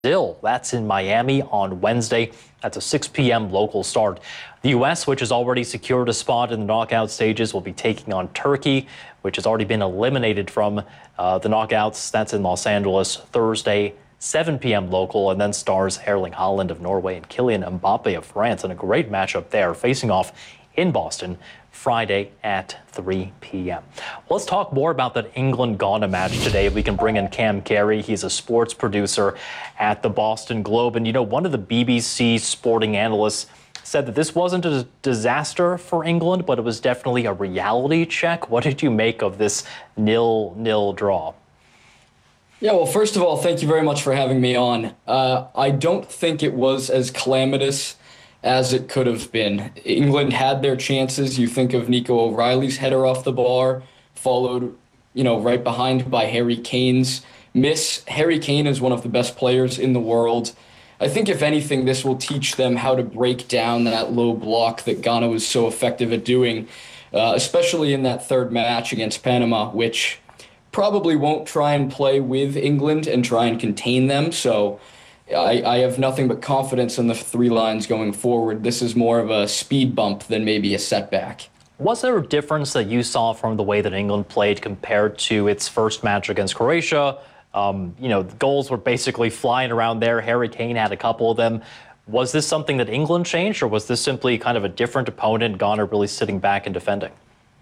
Brazil. That's in Miami on Wednesday. That's a 6 p.m. local start. The U.S., which has already secured a spot in the knockout stages, will be taking on Turkey, which has already been eliminated from the knockouts. That's in Los Angeles Thursday, 7 p.m. local, and then stars Erling Haaland of Norway and Kylian Mbappe of France in a great matchup there, facing off in Boston Friday at 3 p.m. Let's talk more about that England-Ghana match today. We can bring in Cam Carey. He's a sports producer at the Boston Globe. And, you know, one of the BBC sporting analysts said that this wasn't a disaster for England, but it was definitely a reality check. What did you make of this 0-0 draw? Yeah, well, first of all, thank you very much for having me on. I don't think it was as calamitous as it could have been. England had their chances. You think of Nico O'Reilly's header off the bar, followed, right behind by Harry Kane's miss. Harry Kane is one of the best players in the world. I think, if anything, this will teach them how to break down that low block that Ghana was so effective at doing, especially in that third match against Panama, which probably won't try and play with England and try and contain them. So I have nothing but confidence in the three lines going forward. This is more of a speed bump than maybe a setback. Was there a difference that you saw from the way that England played compared to its first match against Croatia? The goals were basically flying around there. Harry Kane had a couple of them. Was this something that England changed, or was this simply kind of a different opponent, Ghana really sitting back and defending?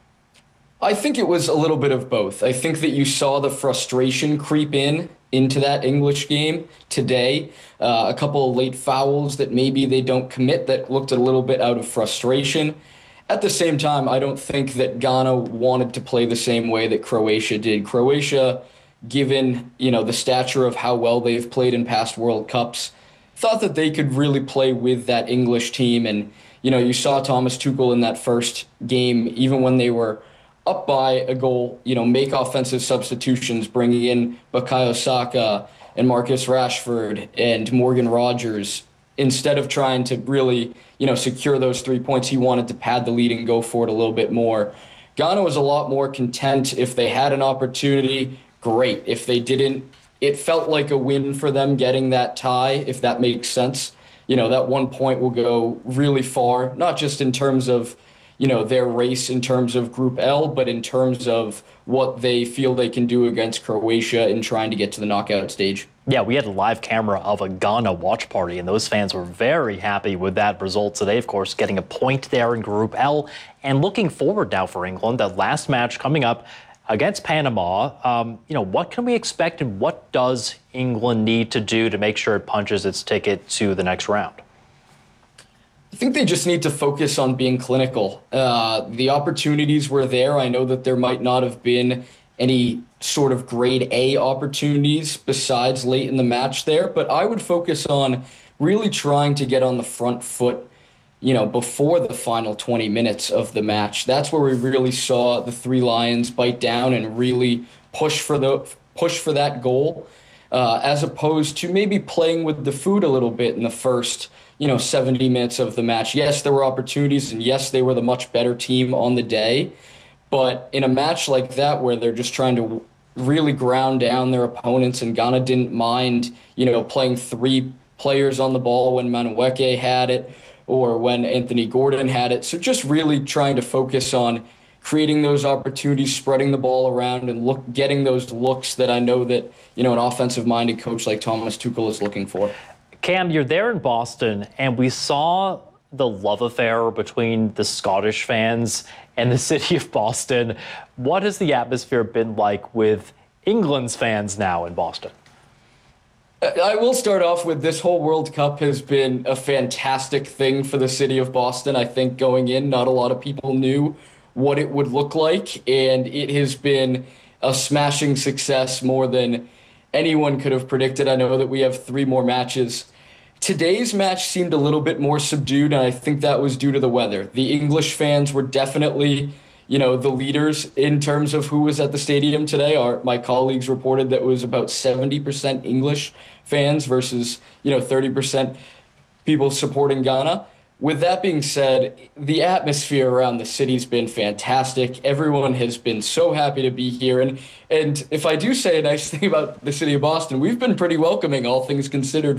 I think it was a little bit of both. I think that you saw the frustration creep into that English game today. A couple of late fouls that maybe they don't commit that looked a little bit out of frustration. At the same time, I don't think that Ghana wanted to play the same way that Croatia did. Croatia, given, the stature of how well they've played in past World Cups, thought that they could really play with that English team. And, you saw Thomas Tuchel in that first game, even when they were up by a goal, make offensive substitutions, bringing in Bukayo Saka and Marcus Rashford and Morgan Rogers. Instead of trying to really, secure those 3 points, he wanted to pad the lead and go for it a little bit more. Ghana was a lot more content. If they had an opportunity, great. If they didn't, it felt like a win for them getting that tie, if that makes sense. That 1 point will go really far, not just in terms of their race in terms of Group L, but in terms of what they feel they can do against Croatia in trying to get to the knockout stage. Yeah, we had a live camera of a Ghana watch party, and those fans were very happy with that result today, of course, getting a point there in Group L. And looking forward now for England, that last match coming up against Panama. What can we expect, and what does England need to do to make sure it punches its ticket to the next round? I think they just need to focus on being clinical. The opportunities were there. I know that there might not have been any sort of grade A opportunities besides late in the match there, but I would focus on really trying to get on the front foot, before the final 20 minutes of the match. That's where we really saw the Three Lions bite down and really push for that goal, as opposed to maybe playing with the food a little bit in the first 70 minutes of the match. Yes, there were opportunities, and yes, they were the much better team on the day. But in a match like that, where they're just trying to really ground down their opponents, and Ghana didn't mind, playing three players on the ball when Manueke had it or when Anthony Gordon had it. So just really trying to focus on creating those opportunities, spreading the ball around, and getting those looks that I know that, an offensive-minded coach like Thomas Tuchel is looking for. Cam, you're there in Boston, and we saw the love affair between the Scottish fans and the city of Boston. What has the atmosphere been like with England's fans now in Boston? I will start off with, this whole World Cup has been a fantastic thing for the city of Boston. I think going in, not a lot of people knew what it would look like, and it has been a smashing success, more than anyone could have predicted. I know that we have 3 more matches. Today's match seemed a little bit more subdued, and I think that was due to the weather. The English fans were definitely, the leaders in terms of who was at the stadium today. My colleagues reported that it was about 70% English fans versus, 30% people supporting Ghana. With that being said, the atmosphere around the city's been fantastic. Everyone has been so happy to be here. And if I do say a nice thing about the city of Boston, we've been pretty welcoming, all things considered,